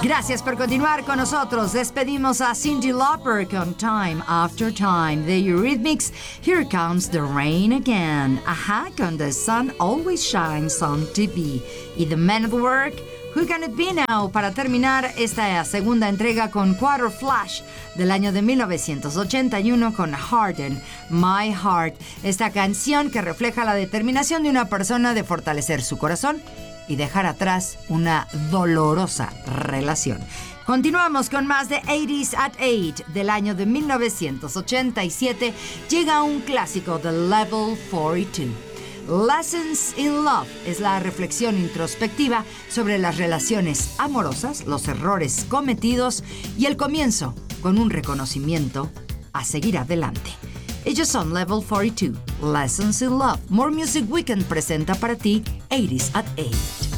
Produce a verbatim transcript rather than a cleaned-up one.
Gracias por continuar con nosotros. Despedimos a Cyndi Lauper con Time After Time. De Eurythmics, Here Comes the Rain Again. Ajá, con The Sun Always Shines on T V. Y The Men at Work, Who Can It Be Now? Para terminar esta segunda entrega con Quarter Flash del año de mil novecientos ochenta y uno con Harden My Heart. Esta canción que refleja la determinación de una persona de fortalecer su corazón y dejar atrás una dolorosa relación. Continuamos con más de eighties at eight del año de mil novecientos ochenta y siete. Llega un clásico de Level cuarenta y dos. Lessons in Love es la reflexión introspectiva sobre las relaciones amorosas, los errores cometidos y el comienzo con un reconocimiento a seguir adelante. Ellos son Level cuarenta y dos, Lessons in Love. More Music Weekend presenta para ti eighties at eight.